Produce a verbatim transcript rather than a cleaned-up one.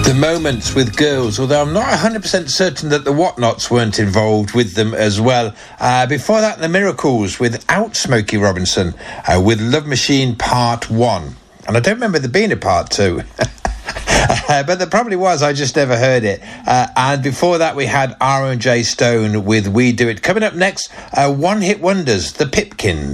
The Moments with Girls, although I'm not one hundred percent certain that the Whatnots weren't involved with them as well. Uh, before that, The Miracles without Smokey Robinson uh, with Love Machine Part one. And I don't remember there being a Part two. Uh, but there probably was, I just never heard it. Uh, and before that we had R and J Stone with We Do It. Coming up next, uh, One Hit Wonders, The Pipkins.